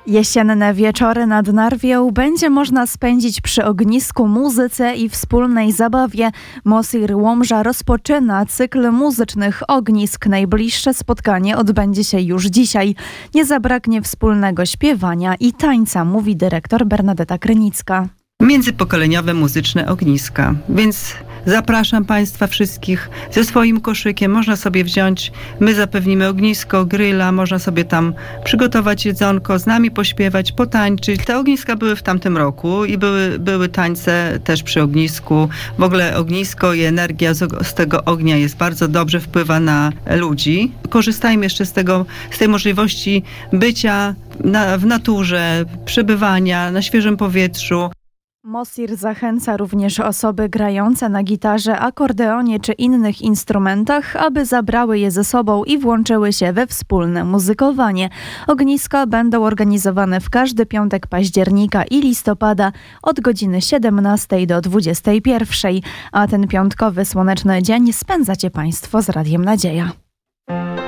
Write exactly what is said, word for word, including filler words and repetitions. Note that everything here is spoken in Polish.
Jesienne wieczory nad Narwią będzie można spędzić przy ognisku, muzyce i wspólnej zabawie. Mosir Łomża rozpoczyna cykl muzycznych ognisk. Najbliższe spotkanie odbędzie się już dzisiaj. Nie zabraknie wspólnego śpiewania i tańca, mówi dyrektor Bernadeta Krynicka. Międzypokoleniowe muzyczne ogniska, więc zapraszam Państwa wszystkich ze swoim koszykiem. Można sobie wziąć, my zapewnimy ognisko, gryla, można sobie tam przygotować jedzonko, z nami pośpiewać, potańczyć. Te ogniska były w tamtym roku i były, były tańce też przy ognisku. W ogóle ognisko i energia z, z tego ognia jest bardzo dobrze, wpływa na ludzi. Korzystajmy jeszcze z tego, z tej możliwości bycia na, w naturze, przebywania na świeżym powietrzu. Mosir zachęca również osoby grające na gitarze, akordeonie czy innych instrumentach, aby zabrały je ze sobą i włączyły się we wspólne muzykowanie. Ogniska będą organizowane w każdy piątek października i listopada od godziny siedemnastej do dwudziestej pierwszej, a ten piątkowy słoneczny dzień spędzacie Państwo z Radiem Nadzieja.